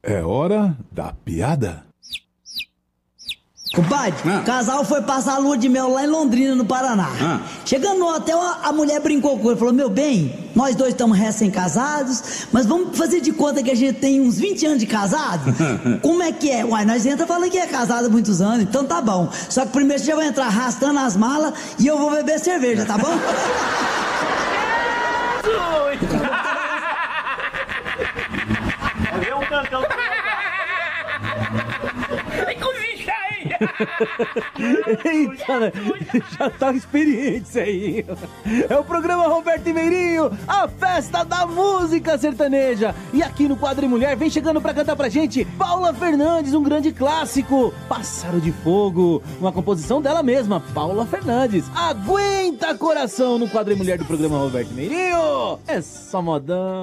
É hora da piada. Compadre, o casal foi passar a lua de mel lá em Londrina, no Paraná. Chegando no hotel, a mulher brincou com ele, falou: meu bem, nós dois estamos recém-casados, mas vamos fazer de conta que a gente tem uns 20 anos de casado? Como é que é? Uai, nós entra falando que é casado há muitos anos, então tá bom. Só que primeiro você já vai entrar arrastando as malas e eu vou beber cerveja, tá bom? É um cantão. Eita, já tá experiente isso aí. É o programa Roberto e Meirinho, a festa da música sertaneja. E aqui no Quadro e Mulher vem chegando pra cantar pra gente Paula Fernandes, um grande clássico, Pássaro de Fogo, uma composição dela mesma, Paula Fernandes. Aguenta coração no Quadro e Mulher do programa Roberto e Meirinho. É só modão.